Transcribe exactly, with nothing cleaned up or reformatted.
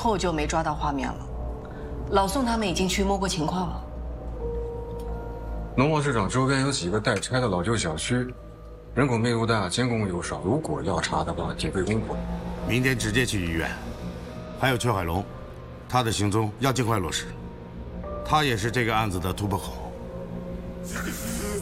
后就没抓到画面了。老宋他们已经去摸过情况了。 农贸市场周边有几个待拆的老旧小区，人口密度大，监控又少。如果要查的话，挺费功夫。 明天直接去医院。还有邱海龙，他的行踪要尽快落实，他也是这个案子的突破口。